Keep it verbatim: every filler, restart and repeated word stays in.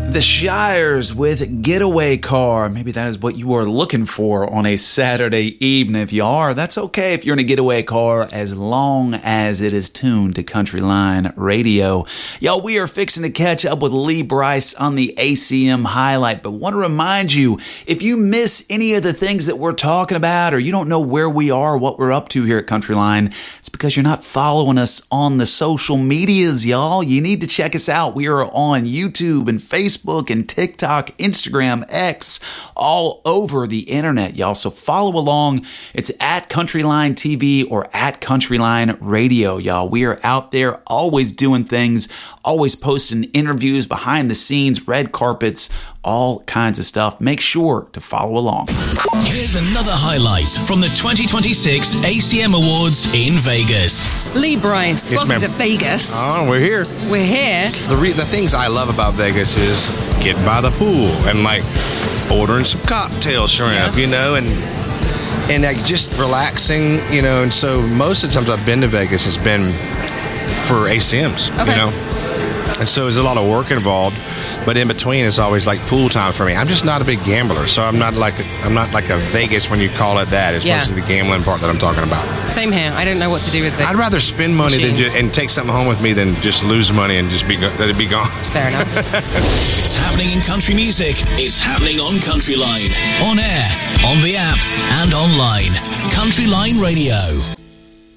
The Shires with Getaway Car. Maybe that is what you are looking for on a Saturday evening. If you are, that's okay if you're in a getaway car, as long as it is tuned to Country Line Radio. Y'all, we are fixing to catch up with Lee Brice on the A C M highlight, but want to remind you, if you miss any of the things that we're talking about, or you don't know where we are, what we're up to here at Country Line, it's because you're not following us on the social medias, y'all. You need to check us out. We are on YouTube and Facebook. Facebook and TikTok, Instagram, X, all over the internet, y'all. So follow along. It's at Countryline T V or at Countryline Radio, y'all. We are out there always doing things, always posting interviews, behind the scenes, red carpets, all kinds of stuff. Make sure to follow along. Here's another highlight from the twenty twenty-six A C M Awards in Vegas. Lee Brice, Yes, welcome ma'am. to Vegas. Oh, we're here. We're here. The re- the things I love about Vegas is getting by the pool and like ordering some cocktail shrimp, Yeah. you know, and and like just relaxing, you know. And so most of the times I've been to Vegas, it's been for A C Ms, Okay. you know. And so there's a lot of work involved, but in between it's always like pool time for me. I'm just not a big gambler, so I'm not like a, I'm not like a Vegas when you call it that. It's Yeah. mostly the gambling part that I'm talking about. Same here. I don't know what to do with the I'd rather spend money than machines. just, and take something home with me than just lose money and just be go- let it be gone. Fair enough. It's happening in country music. It's happening on Country Line. On air, on the app, and online. Country Line Radio.